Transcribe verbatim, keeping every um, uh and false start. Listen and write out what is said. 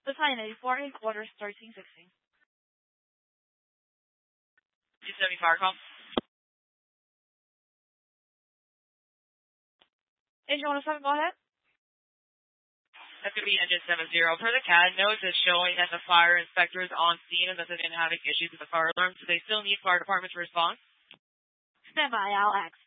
Battalion eighty-four, headquarters thirteen sixteen. two seventy fire call. Engine one oh seven, go ahead. That's going to be engine seven zero. Per the C A D notes, it's showing that the fire inspector is on scene and that they've been having issues with the fire alarm, so they still need fire department to respond. Stand by, I'll act.